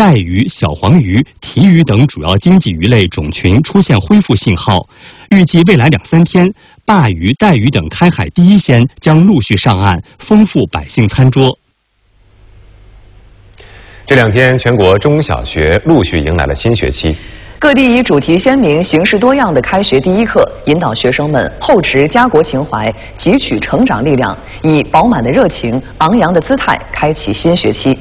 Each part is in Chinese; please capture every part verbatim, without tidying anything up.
带鱼、小黄鱼、提鱼等主要经济鱼类种群出现恢复信号。预计未来两三天，鲅鱼、带鱼等开海第一鲜将陆续上岸，丰富百姓餐桌。 这两天，全国中小学陆续迎来了新学期。 各地以主题鲜明、形式多样的开学第一课，引导学生们厚植家国情怀，汲取成长力量，以饱满的热情、昂扬的姿态开启新学期。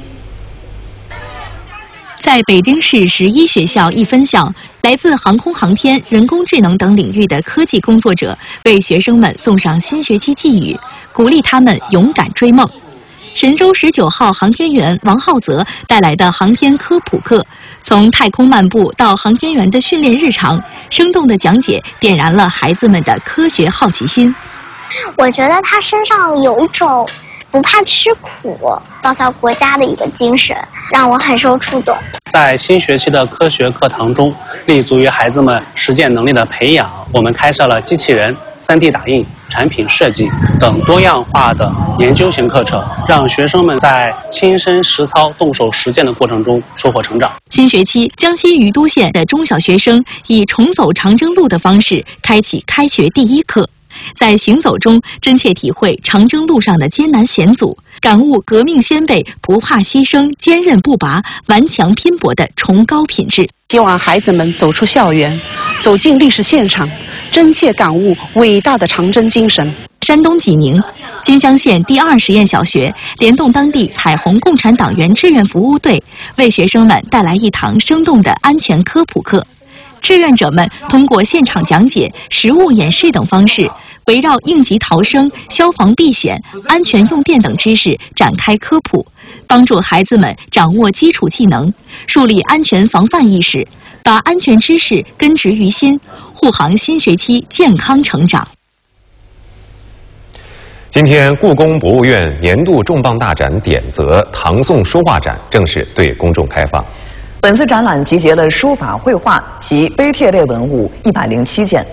在北京市十一学校一分校，来自航空航天、人工智能等领域的科技工作者为学生们送上新学期寄语，鼓励他们勇敢追梦。神舟十九号航天员王浩泽带来的航天科普课，从太空漫步到航天员的训练日常，生动的讲解点燃了孩子们的科学好奇心。 我觉得他身上有一种不怕吃苦、报效国家的一个精神，让我很受触动。 在新学期的科学课堂中，立足于孩子们实践能力的培养，我们开设了机器人、三 D 打印、产品设计等多样化的研究型课程，让学生们在亲身实操、动手实践的过程中收获成长。 新学期，江西于都县的中小学生以重走长征路的方式开启开学第一课。在行走中，真切体会长征路上的艰难险阻，感悟革命先辈不怕牺牲、坚韧不拔、顽强拼搏的崇高品质。 希望孩子们走出校园，走进历史现场，真切感悟伟大的长征精神。 山东济宁金乡县第二实验小学联动当地彩虹共产党员志愿服务队，为学生们带来一堂生动的安全科普课。志愿者们通过现场讲解、实物演示等方式，围绕应急逃生、消防避险、安全用电等知识展开科普，帮助孩子们掌握基础技能，树立安全防范意识，把安全知识根植于心，护航新学期健康成长。 今天，故宫博物院年度重磅大展“典则”唐宋书画展正式对公众开放。 本次展览集结了书法、绘画及碑帖类文物一百零七件。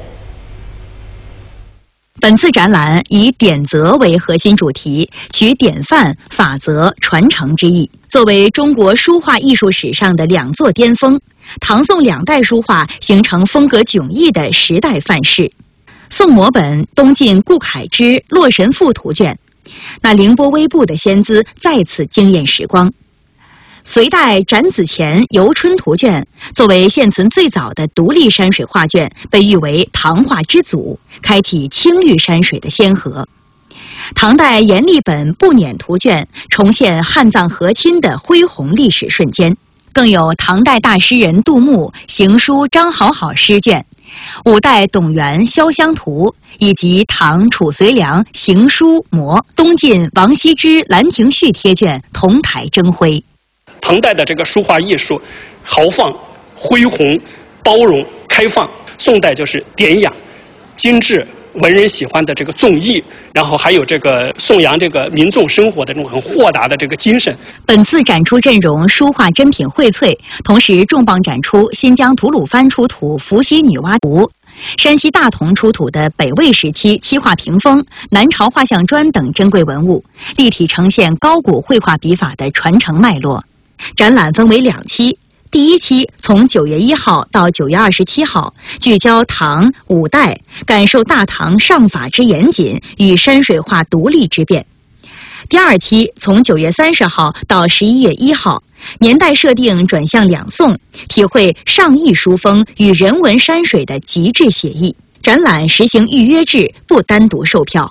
本次展览以典则为核心主题，取典范、法则、传承之意。作为中国书画艺术史上的两座巅峰，唐宋两代书画形成风格迥异的时代范式。宋摹本东晋顾恺之《洛神赋》图卷，那凌波微步的仙姿再次惊艳时光。隋代展子虔《游春》图卷，作为现存最早的独立山水画卷，被誉为唐画之祖，开启青绿山水的先河。唐代阎立本《步辇》图卷，重现汉藏和亲的恢宏历史瞬间。更有唐代大诗人杜牧《行书张好好》诗卷，五代董源《潇湘图》，以及唐褚遂良《行书摹》，东晋王羲之《兰亭序》贴卷同台争辉。 唐代的这个书画艺术豪放、恢宏、包容、开放；宋代就是典雅、精致、文人喜欢的这个纵逸，然后还有这个颂扬这个民众生活的这种很豁达的这个精神。 本次展出阵容书画珍品荟萃，同时重磅展出新疆吐鲁番出土伏羲女娲图、山西大同出土的北魏时期漆画屏风、南朝画像砖等珍贵文物，立体呈现高古绘画笔法的传承脉络。展览分为两期，第一期从九月一号到九月二十七号，聚焦唐、五代，感受大唐尚法之严谨与山水画独立之变。第二期从九月三十号到十一月一号，年代设定转向两宋，体会上意书风与人文山水的极致写意。展览实行预约制，不单独售票。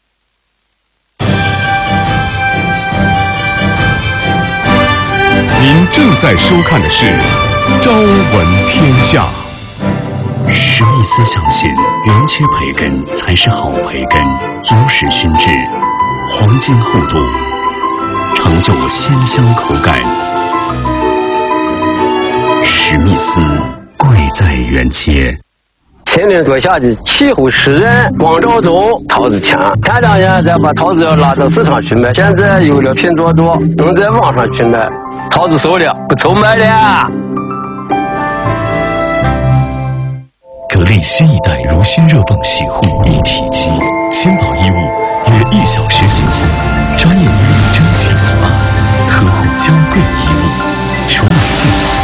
您正在收看的是《朝闻天下》。 史密斯相信，原切培根才是好培根，足使熏制，黄金厚度，成就鲜香口感。史密斯贵在原切。 千年多下的气候湿润，光照足，桃子强。前两年再把桃子要拉到市场去卖，现在有了拼多多，能在网上去卖。桃子熟了，不愁卖了。 格力新一代如新热泵洗护一体机，轻薄衣物约一小时洗护，专业衣物蒸汽 S P A， 呵护娇贵衣物，除了见。